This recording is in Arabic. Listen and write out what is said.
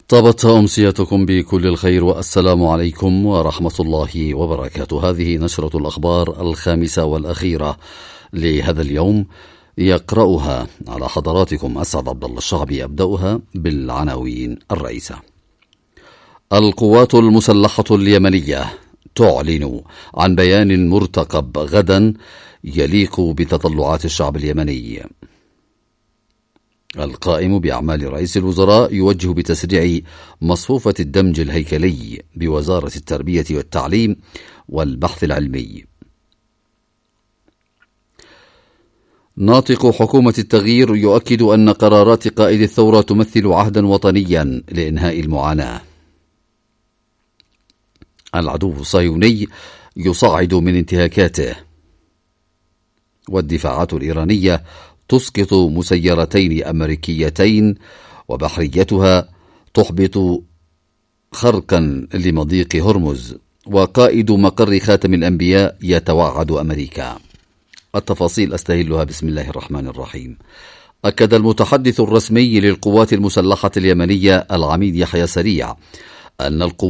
طابت أمسيتكم بكل الخير والسلام عليكم ورحمة الله وبركاته. هذه نشرة الأخبار الخامسة والأخيرة لهذا اليوم، يقرأها على حضراتكم أسعد عبد الله الشعبي. أبدأها بالعناوين الرئيسة. القوات المسلحة اليمنية تعلن عن بيان مرتقب غدا يليق بتطلعات الشعب اليمني. القائم بأعمال رئيس الوزراء يوجه بتسريع مصفوفة الدمج الهيكلي بوزارة التربية والتعليم والبحث العلمي. ناطق حكومة التغيير يؤكد أن قرارات قائد الثورة تمثل عهدا وطنيا لإنهاء المعاناة. العدو الصهيوني يصعد من انتهاكاته. والدفاعات الإيرانية تسقط مسيرتين أمريكيتين وبحريتها تحبط خرقا لمضيق هرمز. وقائد مقر خاتم الأنبياء يتوعد أمريكا. التفاصيل أستهلها بسم الله الرحمن الرحيم. أكد المتحدث الرسمي للقوات المسلحة اليمنية العميد يحيى سريع أن القوات